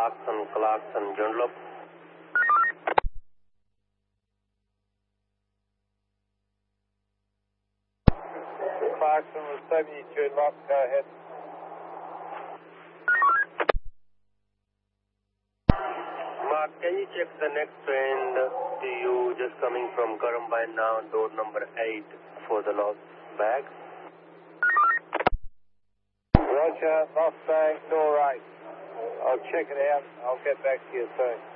Clarkson, Joondalup. Clarkson was 72 Lock, go ahead. Mark, can you check the next train to you just coming from Currambine now, door number 8 for the lost bag? Roger, lost bag, door 8. I'll check it out. I'll get back to you soon.